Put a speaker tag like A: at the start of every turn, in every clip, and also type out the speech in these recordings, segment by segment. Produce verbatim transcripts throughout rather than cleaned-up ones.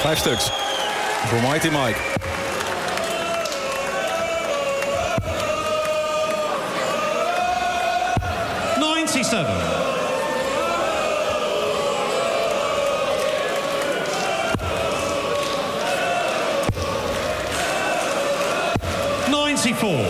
A: Vijf stuks. Voor Mighty Mike.
B: ninety-seven. ninety-four.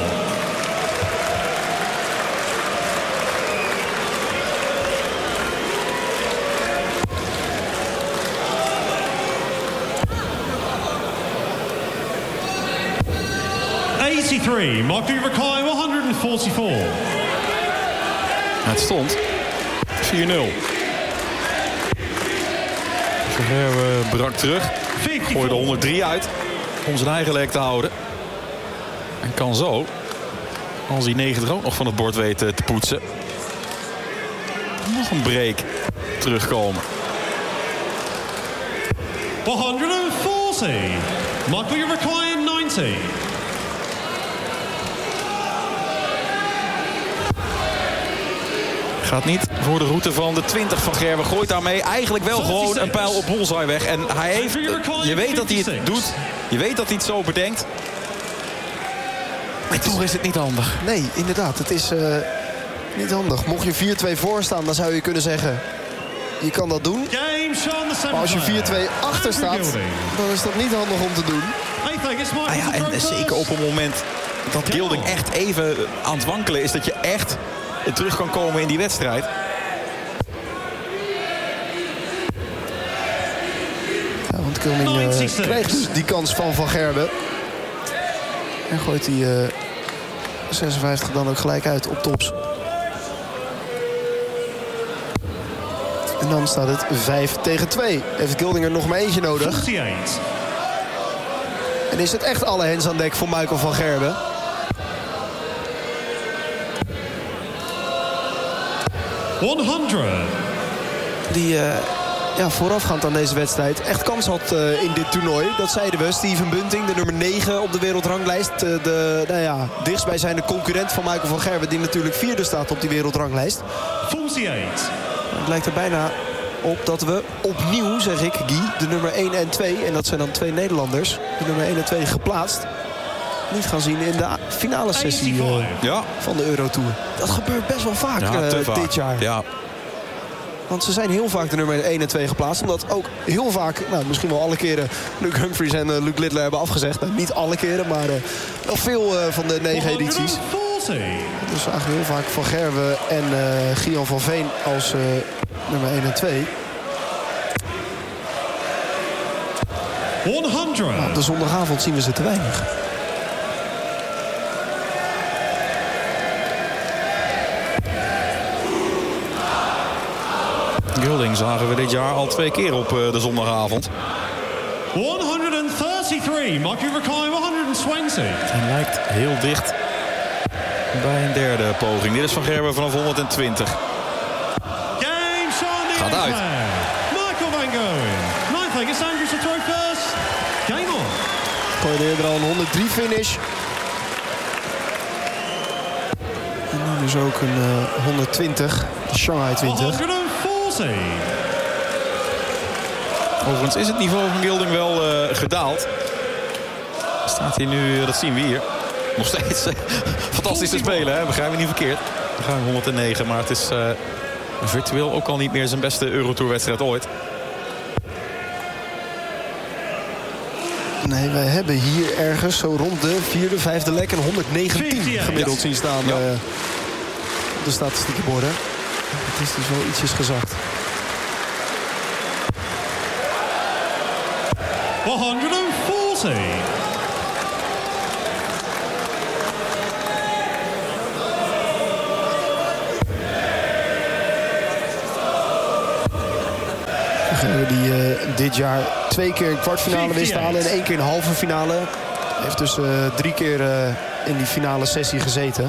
B: eighty-three. Might be required one forty-four.
A: Het stond vier nul. Vergerwe brak terug. Gooide honderd drie uit om zijn eigen lek te houden. En kan zo, als hij negentig ook nog van het bord weet te poetsen, nog een break terugkomen.
B: one forty. Might be required ninety.
A: Gaat niet voor de route van de twintig van Gerwe. Gooit daarmee eigenlijk wel gewoon een pijl op bullseye weg. En hij heeft, je weet dat hij het doet. Je weet dat hij het zo bedenkt. Maar toch is het niet handig.
C: Nee, inderdaad. Het is uh, niet handig. Mocht je vier twee voor staan, dan zou je kunnen zeggen, je kan dat doen. Maar als je vier twee achter staat, dan is dat niet handig om te doen.
A: Ah ja, en zeker op het moment dat Gilding echt even aan het wankelen is, dat je echt terug kan komen in die wedstrijd.
C: Ja, want Gilding uh, krijgt dus die kans van Van Gerwen. En gooit die uh, zesenvijftig dan ook gelijk uit op tops. En dan staat het vijf tegen twee. Heeft Gilding er nog maar eentje nodig. En is het echt alle hens aan dek voor Michael van Gerwen.
B: honderd.
C: Die uh, ja, voorafgaand aan deze wedstrijd echt kans had uh, in dit toernooi. Dat zeiden we. Steven Bunting, de nummer negen op de wereldranglijst. Uh, de nou ja, dichtstbijzijnde concurrent van Michael van Gerwen, die natuurlijk vierde staat op die wereldranglijst.
B: vijfenveertig.
C: Het lijkt er bijna op dat we opnieuw, zeg ik, Guy, de nummer één en twee... en dat zijn dan twee Nederlanders, de nummer één en twee geplaatst, niet gaan zien in de finale sessie uh,
A: ja.
C: van de Eurotour. Dat gebeurt best wel vaak,
A: ja,
C: uh,
A: vaak.
C: dit jaar.
A: Ja.
C: Want ze zijn heel vaak de nummer één en twee geplaatst. Omdat ook heel vaak, nou, misschien wel alle keren, Luke Humphries en uh, Luke Littler hebben afgezegd. Nou, niet alle keren, maar uh, wel veel uh, van de negen edities. Dus eigenlijk heel vaak Van Gerwen en uh, Gian van Veen als uh, nummer één en twee.
B: honderd.
C: Nou, op de zondagavond zien we ze te weinig.
A: Gilding zagen we dit jaar al twee keer op uh, de zondagavond.
B: honderddraaientwintig. Might you require honderdtwintig.
A: En lijkt heel dicht bij een derde poging. Dit is Van Gerwen vanaf honderdtwintig. Gaat uit.
B: Michael van Gerwen. Ninth is Andrews to throw first. Game on.
C: Gooide eerder al een honderd drie finish. En nu dus ook een uh, honderdtwintig. Shanghai twintig.
B: honderdveertig.
A: Overigens is het niveau van Gilding wel uh, gedaald. Staat hij nu, dat zien we hier. Nog steeds uh, fantastisch te spelen, hè? Begrijp me niet verkeerd. We gaan honderdnegen, maar het is uh, virtueel ook al niet meer zijn beste Eurotour-wedstrijd ooit.
C: Nee, wij hebben hier ergens zo rond de vierde, vijfde lek en honderdnegentien gemiddeld zien staan ja. uh, op de statistiekenborden. Het is dus wel ietsjes gezakt.
B: honderdveertig.
C: Degene die uh, dit jaar twee keer een kwartfinale wist te halen en één keer een halve finale. Heeft dus uh, drie keer uh, in die finale sessie gezeten.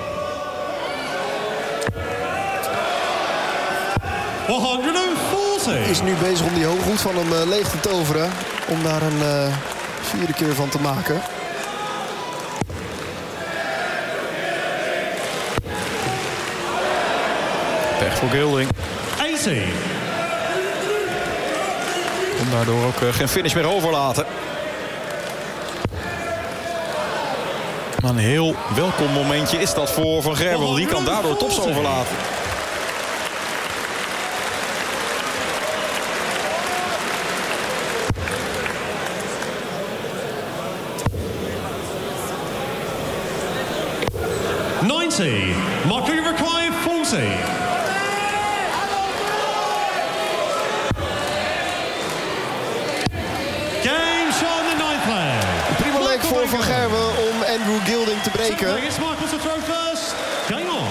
B: honderdveertig.
C: Is nu bezig om die hooghoed van hem uh, leeg te toveren. Om daar een uh, vierde keer van te maken.
A: Pech voor Gilding.
B: tachtig.
A: Kon daardoor ook uh, geen finish meer overlaten. Maar een heel welkom momentje is dat voor Van Gerwen. Want die kan daardoor tops overlaten.
B: ninety. Marking required forty. Game shot in the ninth leg.
C: Prima leg voor Van Gerwen om Andrew Gilding te breken.
B: It's Michaels to throw first. Game on.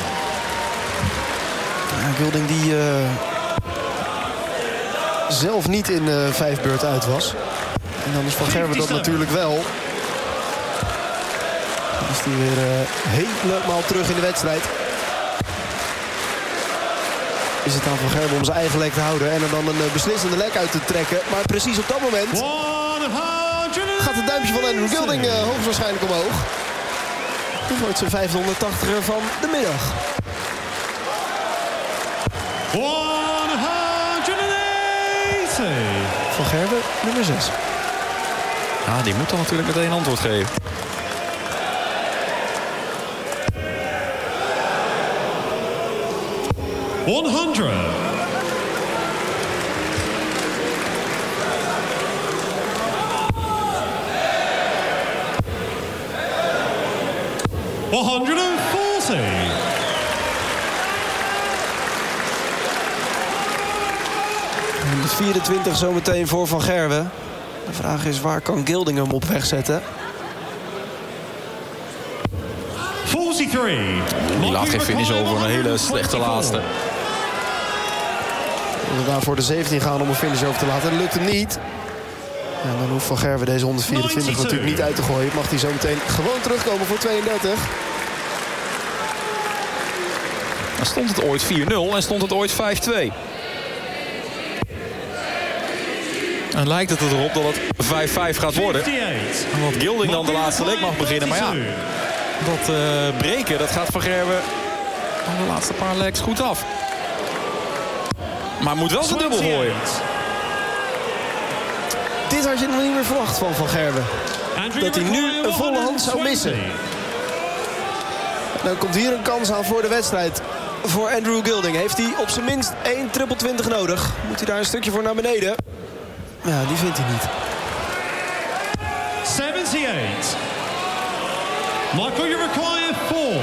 C: Ja, Gilding die uh, zelf niet in uh, vijf beurt uit was. En dan is Van Gerwen dat natuurlijk wel. Dan is hij weer uh, helemaal terug in de wedstrijd. Is het aan Van Gerwen om zijn eigen lek te houden en er dan een uh, beslissende lek uit te trekken. Maar precies op dat moment gaat het duimpje van Andrew Gilding uh, hoogstwaarschijnlijk omhoog. Dit wordt zijn vijfhonderdtachtiger van de middag.
B: honderdtachtig.
C: Van Gerwen, nummer zes.
A: Ja, die moet dan natuurlijk meteen antwoord geven.
B: honderd. honderdveertig.
C: honderdvierentwintig zometeen voor Van Gerwen. De vraag is, waar kan Gilding hem op weg zetten?
B: vierentachtig.
A: Die laat geen finish over, een hele slechte laatste.
C: We daar voor de zeventien gaan om een finish over te laten. Dat lukt hem niet. En dan hoeft Van Gerwen deze honderdvierentwintig natuurlijk niet uit te gooien. Mag hij zo meteen gewoon terugkomen voor tweeëndertig.
A: Dan stond het ooit vier nul en stond het ooit vijf twee. En lijkt het erop dat het vijf vijf gaat worden. En dat Gilding dan de laatste leg mag beginnen. Maar ja, dat uh, breken, dat gaat Van Gerwen de laatste paar legs goed af. Maar moet wel zijn dubbel gooien.
C: Dit had je nog niet meer verwacht van Van Gerwen. Dat hij nu een volle hand zou missen. Dan komt hier een kans aan voor de wedstrijd. Voor Andrew Gilding heeft hij op zijn minst één triple twintig nodig. Moet hij daar een stukje voor naar beneden? Ja, die vindt hij niet.
B: zevenenzeventig. Michael, you require four.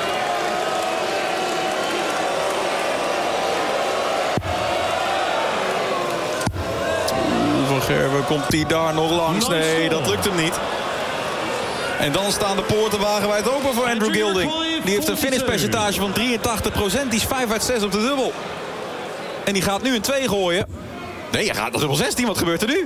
A: Van Gerwen, komt hij daar nog langs? Nee, dat lukt hem niet. En dan staan de poorten wagenwijd open voor Andrew Gilding. Die heeft een finishpercentage van drieëntachtig procent. Die is vijf uit zes op de dubbel. En die gaat nu een twee gooien. Nee, hij gaat naar dubbel zestien. Wat gebeurt er nu?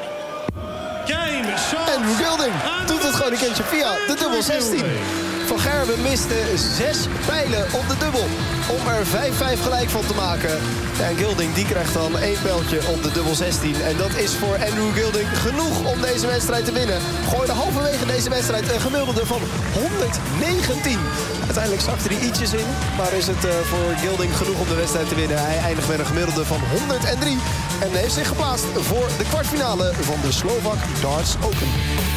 C: Andrew Gilding doet het gewoon een keertje via de dubbel zestien. Van Gerwen miste zes pijlen op de dubbel om er vijf vijf gelijk van te maken. En Gilding die krijgt dan één pijltje op de dubbel zestien. En dat is voor Andrew Gilding genoeg om deze wedstrijd te winnen. Gooide halverwege deze wedstrijd een gemiddelde van honderdnegentien. Uiteindelijk zakte hij ietsjes in. Maar is het uh, voor Gilding genoeg om de wedstrijd te winnen. Hij eindigt met een gemiddelde van honderddrie. En heeft zich geplaatst voor de kwartfinale van de Slovak Darts Open.